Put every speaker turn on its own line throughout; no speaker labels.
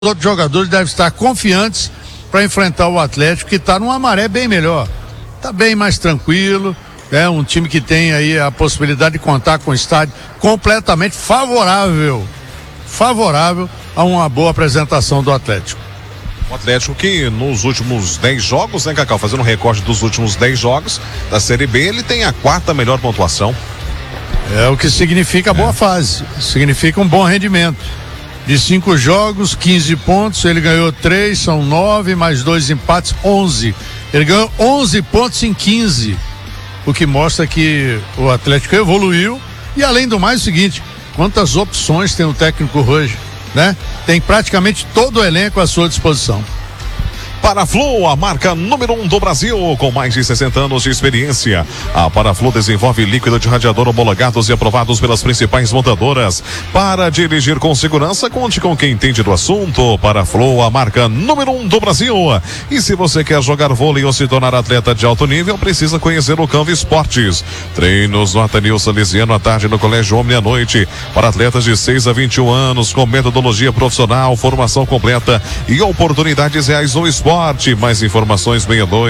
outros jogadores devem estar confiantes para enfrentar o Atlético, que está numa maré bem melhor, está bem mais tranquilo, é um time que tem aí a possibilidade de contar com o estádio completamente favorável a uma boa apresentação do Atlético.
O Atlético que nos últimos 10 jogos, né, Cacau, fazendo um recorte dos últimos 10 jogos da Série B, ele tem a 4ª melhor pontuação.
É o que significa boa fase, significa um bom rendimento. De 5 jogos, 15 pontos, ele ganhou 3, são 9, mais 2 empates, 11. Ele ganhou 11 pontos em 15, o que mostra que o Atlético evoluiu. E além do mais, é o seguinte, quantas opções tem o técnico hoje, né? Tem praticamente todo o elenco à sua disposição.
Paraflu, a marca número 1 do Brasil, com mais de 60 anos de experiência. A Paraflu desenvolve líquido de radiador homologados e aprovados pelas principais montadoras. Para dirigir com segurança, conte com quem entende do assunto. Paraflu, a marca número 1 do Brasil. E se você quer jogar vôlei ou se tornar atleta de alto nível, precisa conhecer o Canvi Esportes. Treinos no Ateneu Salesiano à tarde, no Colégio Homem à noite. Para atletas de 6 a 21 anos, com metodologia profissional, formação completa e oportunidades reais no esporte. Mais informações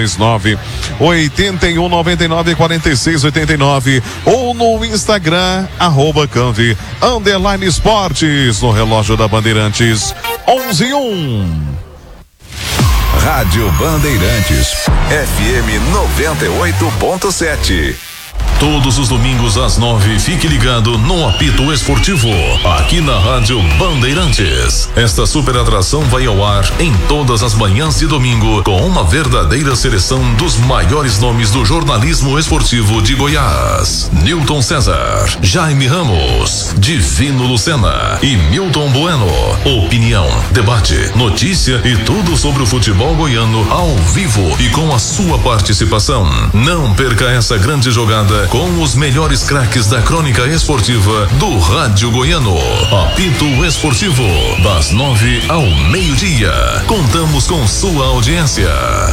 629-8199-4689 ou no Instagram @Canvi_Esportes, no relógio da Bandeirantes 11:01.
Rádio Bandeirantes FM 98.7.
Todos os domingos às 9, fique ligado no Apito Esportivo, aqui na Rádio Bandeirantes. Esta super atração vai ao ar em todas as manhãs de domingo, com uma verdadeira seleção dos maiores nomes do jornalismo esportivo de Goiás. Newton César, Jaime Ramos, Divino Lucena e Milton Bueno. Opinião, debate, notícia e tudo sobre o futebol goiano ao vivo e com a sua participação. Não perca essa grande jogada com os melhores craques da crônica esportiva do Rádio Goiano. Apito Esportivo, das 9 ao meio-dia. Contamos com sua audiência.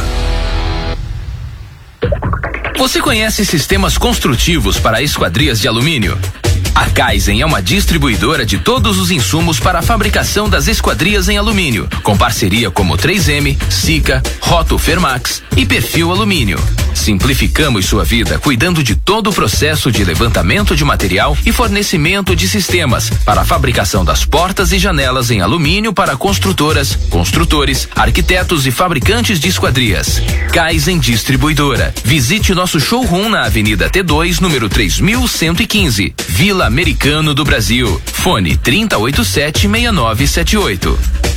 Você conhece sistemas construtivos para esquadrias de alumínio? A Kaizen é uma distribuidora de todos os insumos para a fabricação das esquadrias em alumínio, com parceria como 3M, Sika, Roto Fermax e Perfil Alumínio. Simplificamos sua vida cuidando de todo o processo de levantamento de material e fornecimento de sistemas para a fabricação das portas e janelas em alumínio para construtoras, construtores, arquitetos e fabricantes de esquadrias. Kaizen Distribuidora. Visite nosso showroom na Avenida T2, número 3115, Vila Americano do Brasil. Fone 3087-6978.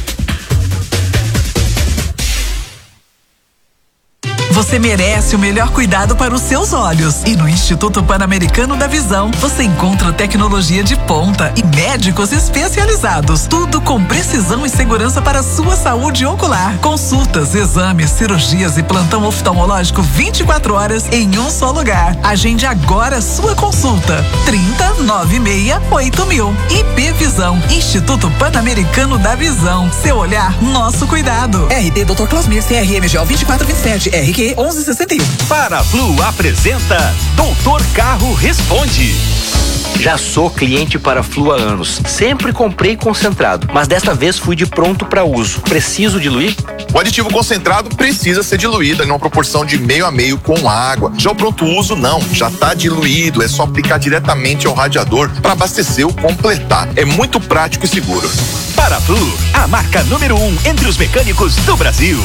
Você merece o melhor cuidado para os seus olhos. E no Instituto Pan-Americano da Visão, você encontra tecnologia de ponta e médicos especializados. Tudo com precisão e segurança para a sua saúde ocular. Consultas, exames, cirurgias e plantão oftalmológico 24 horas em um só lugar. Agende agora sua consulta. 3096-8000. IP Visão, Instituto Pan-Americano da Visão. Seu olhar, nosso cuidado.
RT Dr. Clausmir, CRMGO 2427, RQ 1161.
Paraflu apresenta Doutor Carro Responde.
Já sou cliente Paraflu há anos. Sempre comprei concentrado, mas desta vez fui de pronto para uso. Preciso diluir?
O aditivo concentrado precisa ser diluído em uma proporção de meio a meio com água. Já o pronto uso não, já está diluído, é só aplicar diretamente ao radiador para abastecer ou completar. É muito prático e seguro.
Paraflu, a marca número 1 entre os mecânicos do Brasil.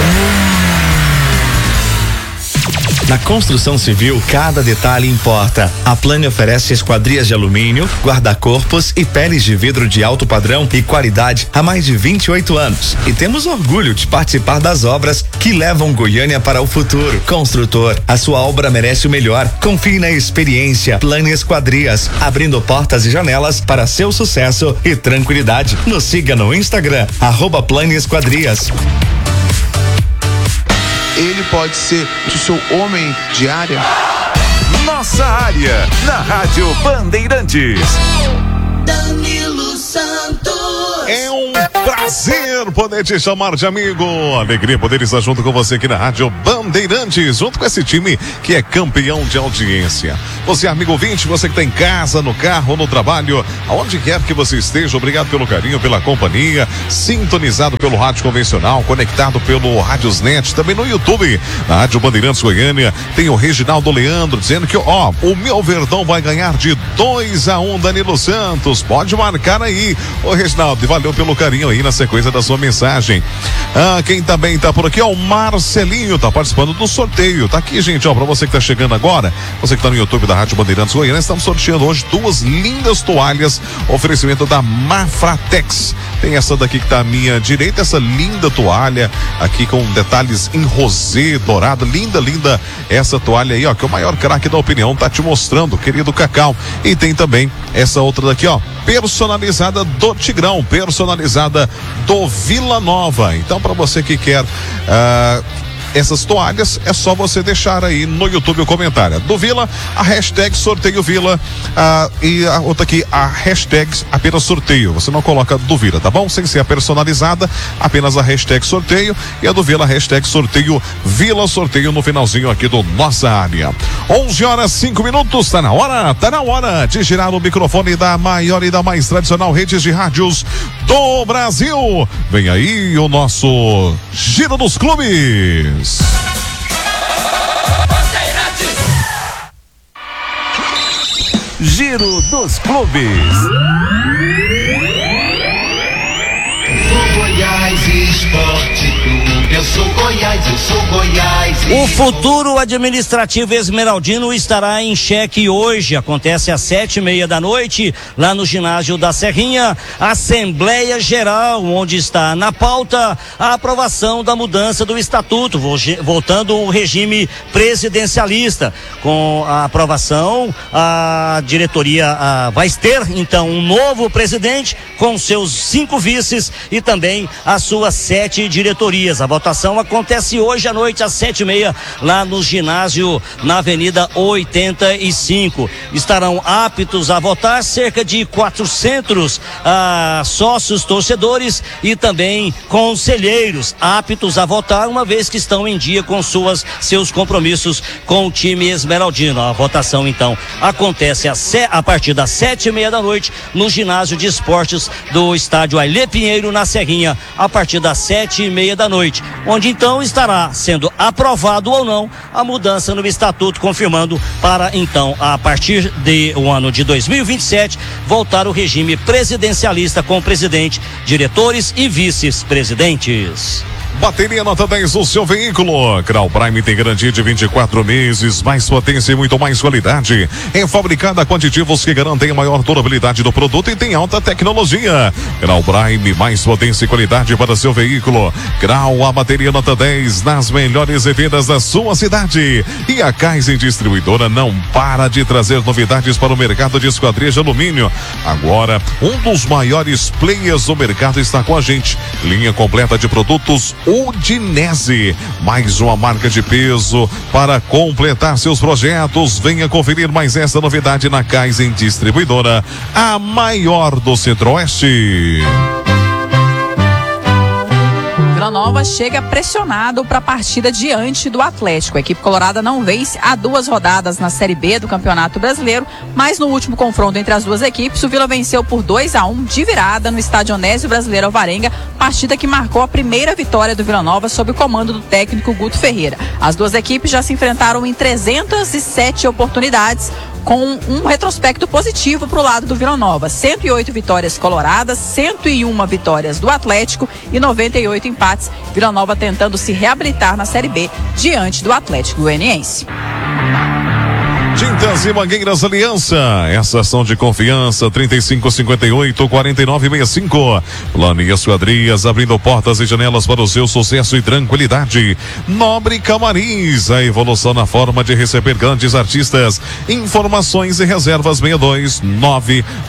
Na construção civil, cada detalhe importa. A Plane oferece esquadrias de alumínio, guarda-corpos e peles de vidro de alto padrão e qualidade há mais de 28 anos. E temos orgulho de participar das obras que levam Goiânia para o futuro. Construtor, a sua obra merece o melhor. Confie na experiência. Plane Esquadrias, abrindo portas e janelas para seu sucesso e tranquilidade. Nos siga no Instagram, @Plane Esquadrias.
Ele pode ser o seu homem de área?
Nossa área, na Rádio Bandeirantes.
Danilo Santos.
É um prazer poder te chamar de amigo. Alegria poder estar junto com você aqui na Rádio Bandeirantes, junto com esse time que é campeão de audiência. Você, amigo ouvinte, você que está em casa, no carro, no trabalho, aonde quer que você esteja, obrigado pelo carinho, pela companhia, sintonizado pelo rádio convencional, conectado pelo Rádiosnet, também no YouTube, na Rádio Bandeirantes Goiânia. Tem o Reginaldo Leandro dizendo que, o meu Verdão vai ganhar de 2-1, Danilo Santos. Pode marcar aí, ô Reginaldo, e valeu pelo carinho aí na sequência da sua mensagem. Quem também tá por aqui, o Marcelinho, tá participando do sorteio. Tá aqui, gente, pra você que tá chegando agora, você que tá no YouTube da Rádio Bandeirantes Goiânia, estamos sorteando hoje 2 lindas toalhas, oferecimento da Mafratex. Tem essa daqui que tá à minha direita, essa linda toalha, aqui com detalhes em rosé, dourado, linda, linda essa toalha aí, que o maior craque da opinião tá te mostrando, querido Cacau. E tem também essa outra daqui, personalizada do Tigrão, personalizada do Vila Nova. Então, para você que quer essas toalhas, é só você deixar aí no YouTube o comentário do Vila, a hashtag sorteio Vila, e a outra aqui, a hashtag apenas sorteio. Você não coloca do Vila, tá bom? Sem ser a personalizada, apenas a hashtag sorteio, e a do Vila, a hashtag sorteio Vila, sorteio no finalzinho aqui do Nossa Área. 11h05, tá na hora de girar o microfone da maior e da mais tradicional redes de rádios do Brasil. Vem aí o nosso Giro dos Clubes.
Giro dos Clubes.
Goiás Esporte Clube, eu sou Goiás, eu sou Goiás.
O futuro administrativo esmeraldino estará em xeque hoje. Acontece às 7:30 da noite, lá no ginásio da Serrinha, Assembleia Geral, onde está na pauta a aprovação da mudança do estatuto, voltando ao regime presidencialista. Com a aprovação, a diretoria vai ter então um novo presidente com seus 5 vices e também as suas 7 diretorias. A votação acontece hoje à noite às 7:30 lá no ginásio na Avenida 85. Estarão aptos a votar cerca de 400 sócios torcedores e também conselheiros aptos a votar, uma vez que estão em dia com seus compromissos com o time esmeraldino. A votação então acontece a partir das 7:30 da noite no ginásio de esportes do estádio Ailê Pinheiro, na Serrinha, a partir das 7:30 da noite, onde então estará sendo aprovado ou não a mudança no estatuto, confirmando para então, a partir do ano de 2027, voltar o regime presidencialista com presidente, diretores e vice-presidentes.
Bateria nota 10 do seu veículo. Grau Prime tem garantia de 24 meses, mais potência e muito mais qualidade. É fabricada com aditivos que garantem a maior durabilidade do produto e tem alta tecnologia. Grau Prime, mais potência e qualidade para seu veículo. Grau, a bateria nota 10 nas melhores vendas da sua cidade. E a Kaizen Distribuidora não para de trazer novidades para o mercado de esquadrias de alumínio. Agora, um dos maiores players do mercado está com a gente. Linha completa de produtos Udinese, mais uma marca de peso para completar seus projetos. Venha conferir mais essa novidade na Kaizen Distribuidora, a maior do Centro-Oeste.
Vila Nova chega pressionado para a partida diante do Atlético. A equipe colorada não vence há 2 rodadas na Série B do Campeonato Brasileiro, mas no último confronto entre as duas equipes, o Vila venceu por 2-1 de virada no estádio Onésio Brasileiro Alvarenga, partida que marcou a primeira vitória do Vila Nova sob o comando do técnico Guto Ferreira. As duas equipes já se enfrentaram em 307 oportunidades, com um retrospecto positivo para o lado do Vila Nova. 108 vitórias coloradas, 101 vitórias do Atlético e 98 empates. Vila Nova tentando se reabilitar na Série B diante do Atlético Goianiense.
Tintas e Mangueiras Aliança, essa ação de confiança, 3558-4965. Plano e Esquadrias, abrindo portas e janelas para o seu sucesso e tranquilidade. Nobre Camarins, a evolução na forma de receber grandes artistas. Informações e reservas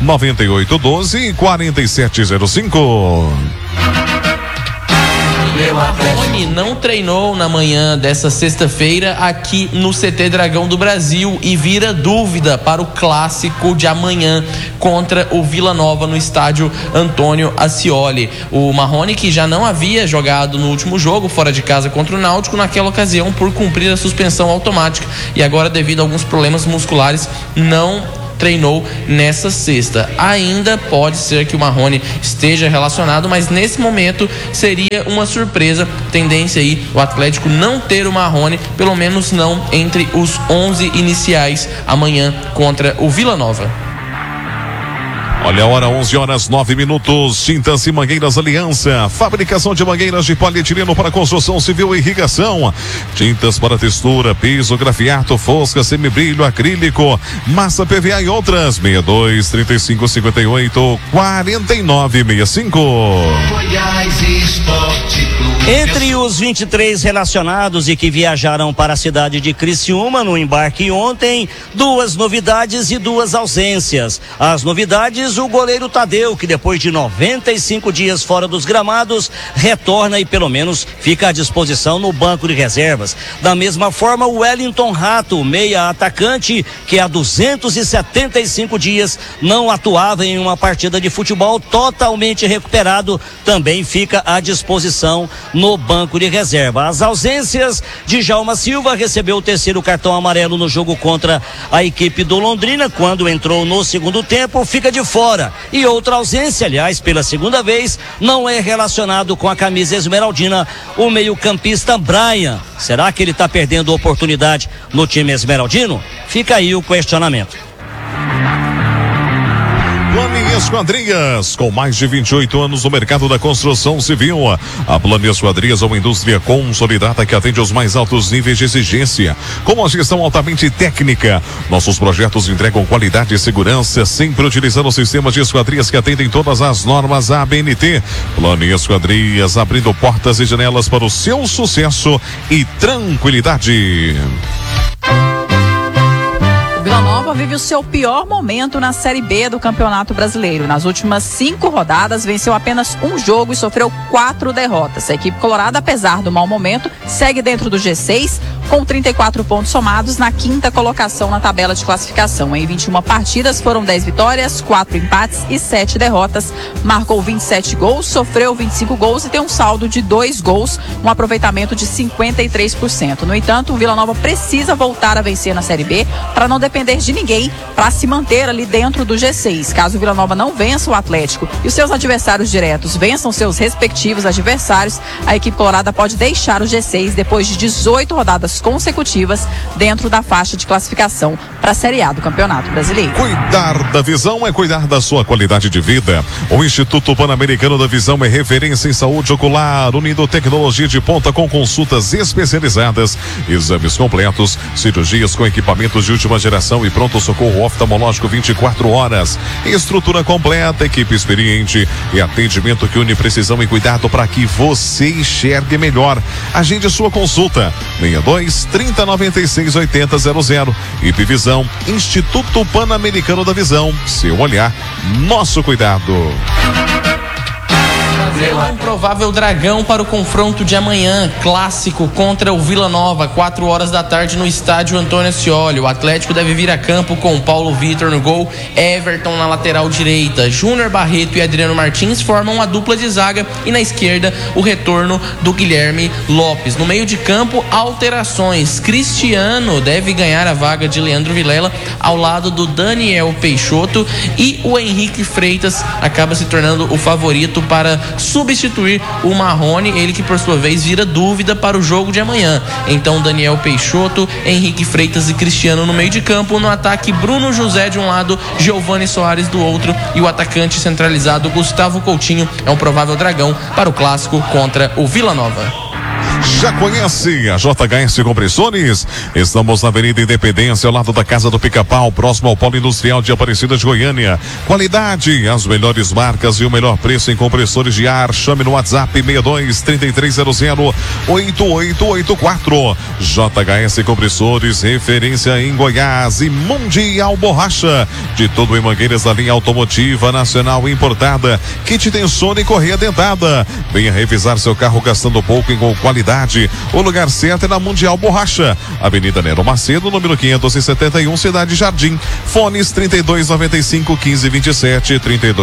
629-9812-4705.
Meu
Marrone não treinou na manhã dessa sexta-feira aqui no CT Dragão do Brasil e vira dúvida para o clássico de amanhã contra o Vila Nova no estádio Antônio Ascioli. O Marrone, que já não havia jogado no último jogo fora de casa contra o Náutico, naquela ocasião por cumprir a suspensão automática, e agora, devido a alguns problemas musculares, não treinou nessa sexta. Ainda pode ser que o Marrone esteja relacionado, mas nesse momento seria uma surpresa. Tendência aí o Atlético não ter o Marrone, pelo menos não entre os 11 iniciais amanhã contra o Vila Nova.
Olha a hora, 11h09. Tintas e Mangueiras Aliança. Fabricação de mangueiras de polietileno para construção civil e irrigação. Tintas para textura, piso, grafiato, fosca, semibrilho, acrílico, massa PVA e outras. 62 35 58 49 65.
Goiás Esporte Clube.
Entre os 23 relacionados e que viajaram para a cidade de Criciúma no embarque ontem, 2 novidades e 2 ausências. As novidades: o goleiro Tadeu, que depois de 95 dias fora dos gramados, retorna e pelo menos fica à disposição no banco de reservas. Da mesma forma, o Wellington Rato, meia atacante, que há 275 dias não atuava em uma partida de futebol, totalmente recuperado, também fica à disposição no banco de reserva. As ausências: Djalma Silva recebeu o 3º cartão amarelo no jogo contra a equipe do Londrina, quando entrou no segundo tempo, fica de fora. E outra ausência, aliás, pela segunda vez, não é relacionado com a camisa esmeraldina, o meio-campista Brian. Será que ele está perdendo oportunidade no time esmeraldino? Fica aí o questionamento.
Plano Esquadrias, com mais de 28 anos no mercado da construção civil. A Plano Esquadrias é uma indústria consolidada que atende aos mais altos níveis de exigência, com uma gestão altamente técnica. Nossos projetos entregam qualidade e segurança, sempre utilizando sistemas de esquadrias que atendem todas as normas ABNT. Plano Esquadrias, abrindo portas e janelas para o seu sucesso e tranquilidade.
O Vila Nova vive o seu pior momento na Série B do Campeonato Brasileiro. Nas últimas 5 rodadas, venceu apenas um jogo e sofreu 4 derrotas. A equipe colorada, apesar do mau momento, segue dentro do G6 com 34 pontos somados na 5ª colocação na tabela de classificação. Em 21 partidas, foram 10 vitórias, 4 empates e 7 derrotas. Marcou 27 gols, sofreu 25 gols e tem um saldo de 2 gols, um aproveitamento de 53%. No entanto, o Vila Nova precisa voltar a vencer na Série B para não depender de ninguém, para se manter ali dentro do G6. Caso o Vila Nova não vença o Atlético e os seus adversários diretos vençam seus respectivos adversários, a equipe colorada pode deixar o G6 depois de 18 rodadas consecutivas dentro da faixa de classificação para a Série A do Campeonato Brasileiro.
Cuidar da visão é cuidar da sua qualidade de vida. O Instituto Pan-Americano da Visão é referência em saúde ocular, unindo tecnologia de ponta com consultas especializadas, exames completos, cirurgias com equipamentos de última geração e pronto-socorro oftalmológico 24 horas. Estrutura completa, equipe experiente e atendimento que une precisão e cuidado para que você enxergue melhor. Agende sua consulta. 62 30 96 80 00. Ipvisão, Instituto Pan-Americano da Visão. Seu olhar, nosso cuidado.
Um provável Dragão para o confronto de amanhã, clássico contra o Vila Nova, 4 horas da tarde no estádio Antônio Ascioli. O Atlético deve vir a campo com Paulo Vitor no gol, Everton na lateral direita, Júnior Barreto e Adriano Martins formam a dupla de zaga e na esquerda o retorno do Guilherme Lopes. No meio de campo, alterações. Cristiano deve ganhar a vaga de Leandro Vilela ao lado do Daniel Peixoto e o Henrique Freitas acaba se tornando o favorito para substituir o Marrone, ele que por sua vez vira dúvida para o jogo de amanhã. Então Daniel Peixoto, Henrique Freitas e Cristiano no meio de campo. No ataque, Bruno José de um lado, Giovani Soares do outro e o atacante centralizado Gustavo Coutinho é um provável Dragão para o clássico contra o Vila Nova.
Já conhece a JHS Compressores? Estamos na Avenida Independência, ao lado da Casa do Pica-Pau, próximo ao Polo Industrial de Aparecida de Goiânia. Qualidade, as melhores marcas e o melhor preço em compressores de ar. Chame no WhatsApp 62-3300-8884. JHS Compressores, referência em Goiás e Mundial Borracha. De tudo em mangueiras da linha automotiva nacional importada. Kit Tensone e correia dentada. Venha revisar seu carro gastando pouco e com qualidade. O lugar certo é na Mundial Borracha, Avenida Nero Macedo, número 571, Cidade Jardim. Fones 3295-1527,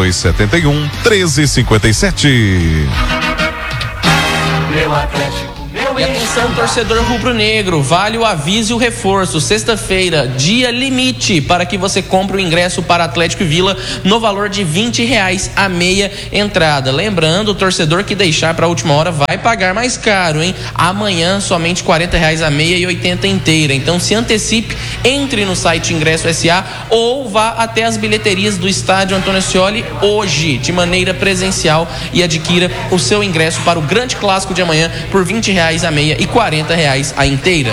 3271-1357.
Meu Atlético.
E atenção, torcedor rubro-negro, vale o aviso e o reforço. Sexta-feira, dia limite para que você compre o ingresso para Atlético e Vila no valor de R$20 a meia entrada. Lembrando, o torcedor que deixar para a última hora vai pagar mais caro, hein? Amanhã, somente R$40 a meia e 80 inteira. Então, se antecipe, entre no site Ingresso SA ou vá até as bilheterias do estádio Antônio Ascioli hoje, de maneira presencial, e adquira o seu ingresso para o grande clássico de amanhã por R$20 a meia e R$40 a inteira.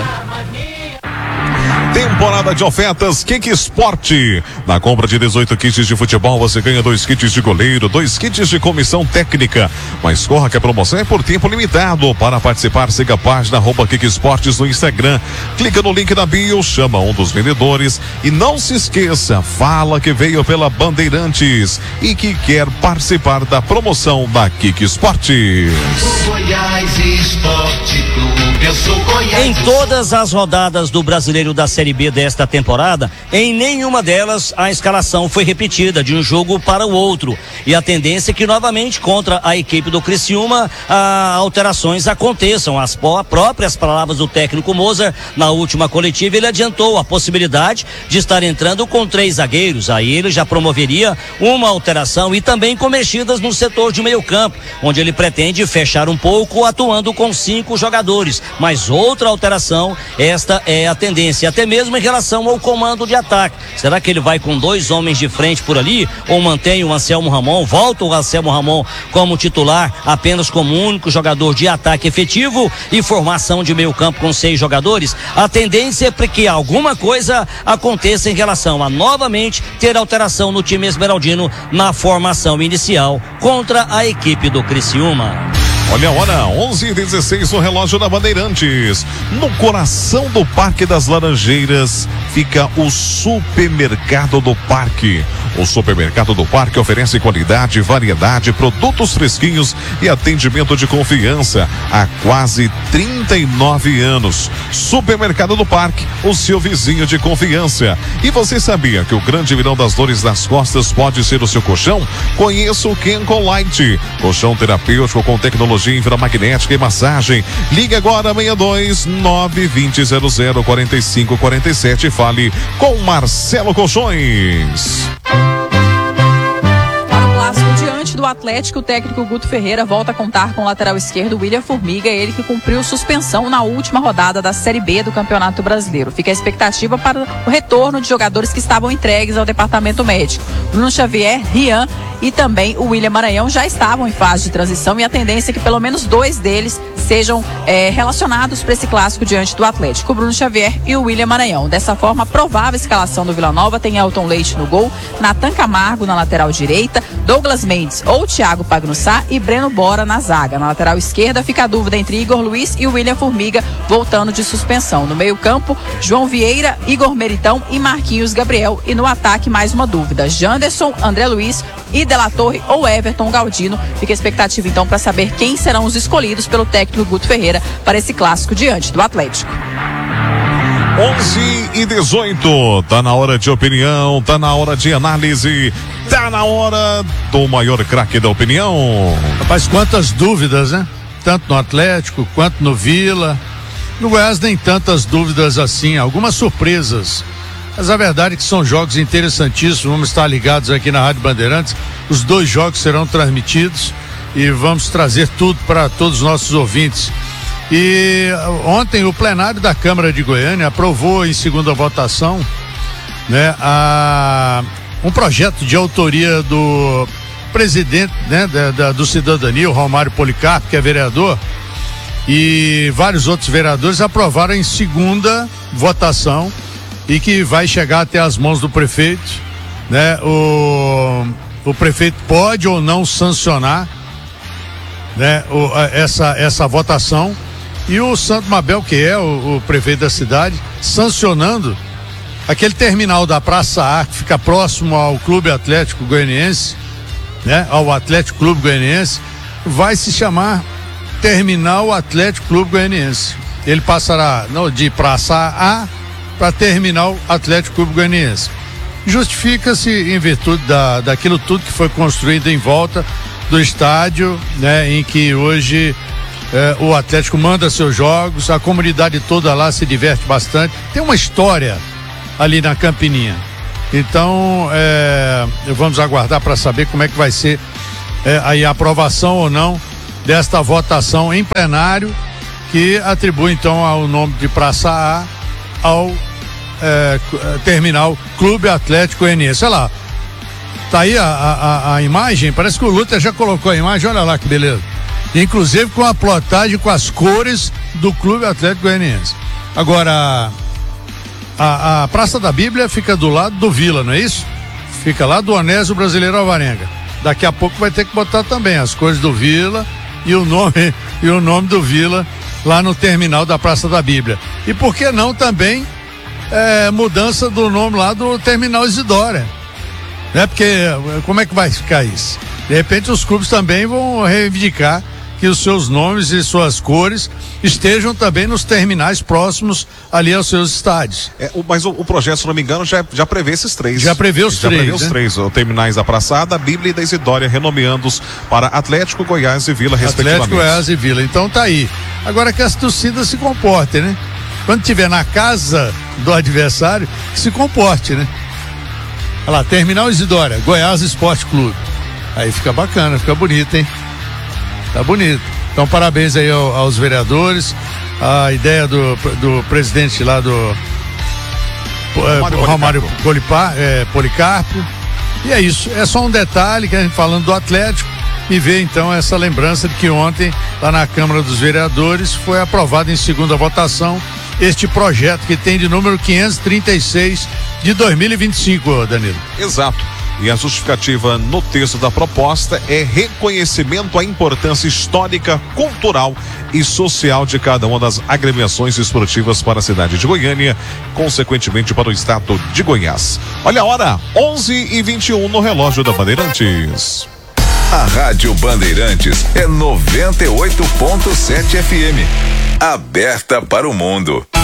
Temporada de ofertas Kik Esporte. Na compra de 18 kits de futebol, você ganha 2 kits de goleiro, 2 kits de comissão técnica. Mas corra que a promoção é por tempo limitado. Para participar, siga a página @Kik Esportes no Instagram. Clica no link da bio, chama um dos vendedores e não se esqueça, fala que veio pela Bandeirantes e que quer participar da promoção da Kik Esportes.
Goiás Esporte Clube, eu sou Goiás.
Em todas as rodadas do Brasileiro da Série B desta temporada, em nenhuma delas a escalação foi repetida de um jogo para o outro. E a tendência é que novamente contra a equipe do Criciúma alterações aconteçam. As próprias palavras do técnico Moser na última coletiva, ele adiantou a possibilidade de estar entrando com 3 zagueiros. Aí ele já promoveria uma alteração e também com mexidas no setor de meio campo, onde ele pretende fechar um pouco atuando com 5 jogadores. Mas outra alteração, esta é a tendência, até mesmo em relação ao comando de ataque. Será que ele vai com 2 homens de frente por ali ou mantém o Anselmo Ramon, volta o Anselmo Ramon como titular apenas como único jogador de ataque efetivo e formação de meio campo com 6 jogadores? A tendência é para que alguma coisa aconteça em relação a novamente ter alteração no time esmeraldino na formação inicial contra a equipe do Criciúma.
Olha a hora, 11h16 no relógio da Bandeirantes. No coração do Parque das Laranjeiras fica o Supermercado do Parque. O Supermercado do Parque oferece qualidade, variedade, produtos fresquinhos e atendimento de confiança há quase 39 anos. Supermercado do Parque, o seu vizinho de confiança. E você sabia que o grande vilão das dores nas costas pode ser o seu colchão? Conheça o Kenco Light, colchão terapêutico com tecnologia inframagnética e massagem. Ligue agora 62-920-00-4547 e fale com Marcelo Colchões.
Diante do Atlético, o técnico Guto Ferreira volta a contar com o lateral esquerdo William Formiga, ele que cumpriu suspensão na última rodada da Série B do Campeonato Brasileiro. Fica a expectativa para o retorno de jogadores que estavam entregues ao departamento médico. Bruno Xavier, Rian e também o William Maranhão já estavam em fase de transição e a tendência é que pelo menos 2 deles sejam relacionados para esse clássico diante do Atlético, o Bruno Xavier e o William Maranhão. Dessa forma, a provável escalação do Vila Nova tem Elton Leite no gol, Natan Camargo na lateral direita, Douglas Mendes ou Thiago Pagnussá e Breno Bora na zaga. Na lateral esquerda fica a dúvida entre Igor Luiz e o William Formiga voltando de suspensão. No meio campo, João Vieira, Igor Meritão e Marquinhos Gabriel. E no ataque, mais uma dúvida, Janderson, André Luiz e De La Torre ou Everton Galdino. Fica a expectativa então para saber quem serão os escolhidos pelo técnico Guto Ferreira para esse clássico diante do Atlético.
11h18, tá na hora de opinião, tá na hora de análise, tá na hora do maior craque da opinião.
Rapaz, quantas dúvidas, né? Tanto no Atlético quanto no Vila. No Goiás nem tantas dúvidas assim, algumas surpresas. Mas a verdade é que são jogos interessantíssimos, vamos estar ligados aqui na Rádio Bandeirantes. Os 2 jogos serão transmitidos e vamos trazer tudo para todos os nossos ouvintes. E ontem o plenário da Câmara de Goiânia aprovou em segunda votação, né, um projeto de autoria do presidente, né, do Cidadania, o Romário Policarpo, que é vereador, e vários outros vereadores aprovaram em segunda votação e que vai chegar até as mãos do prefeito, né? O prefeito pode ou não sancionar, né? Essa votação, e o Santo Mabel, que é o prefeito da cidade, sancionando aquele terminal da Praça A, que fica próximo ao Clube Atlético Goianiense, né? Ao Atlético Clube Goianiense, vai se chamar Terminal Atlético Clube Goianiense. Ele passará de Praça A para Terminal Atlético Clube Goianiense. Justifica-se em virtude daquilo tudo que foi construído em volta do estádio, né? Em que hoje o Atlético manda seus jogos, a comunidade toda lá se diverte bastante. Tem uma história ali na Campininha. Então, vamos aguardar para saber como é que vai ser aí a aprovação ou não desta votação em plenário, que atribui então o nome de Praça A ao Terminal Clube Atlético Goianiense. Olha lá, tá aí a imagem, parece que o Luther já colocou a imagem, olha lá que beleza. Inclusive com a plotagem com as cores do Clube Atlético Goianiense. Agora, a Praça da Bíblia fica do lado do Vila, não é isso? Fica lá do Onésio Brasileiro Alvarenga. Daqui a pouco vai ter que botar também as cores do Vila e o nome do Vila lá no terminal da Praça da Bíblia. E por que não também mudança do nome lá do Terminal Isidória, né? Porque como é que vai ficar isso? De repente os clubes também vão reivindicar que os seus nomes e suas cores estejam também nos terminais próximos ali aos seus estádios.
Mas o projeto, se não me engano, já prevê esses três.
Já prevê os três.
Os terminais da Praça A, da Bíblia e da Isidória, renomeando-os para Atlético, Goiás e Vila, respectivamente.
Atlético, Goiás e Vila. Então tá aí. Agora que as torcidas se comportem, né? Quando estiver na casa do adversário, que se comporte, né? Olha lá, Terminal Isidória, Goiás Esporte Clube. Aí fica bacana, fica bonito, hein? Tá bonito. Então, parabéns aí aos vereadores. A ideia do presidente lá do Romário Policarpo. E é isso. É só um detalhe que a gente falando do Atlético, e vê então essa lembrança de que ontem, lá na Câmara dos Vereadores, foi aprovado em segunda votação este projeto que tem de número 536 de 2025, Danilo.
Exato. E a justificativa no texto da proposta é reconhecimento à importância histórica, cultural e social de cada uma das agremiações esportivas para a cidade de Goiânia, consequentemente para o estado de Goiás. Olha a hora, 11h21 no relógio da Bandeirantes.
A Rádio Bandeirantes é 98.7 FM. Aberta para o mundo.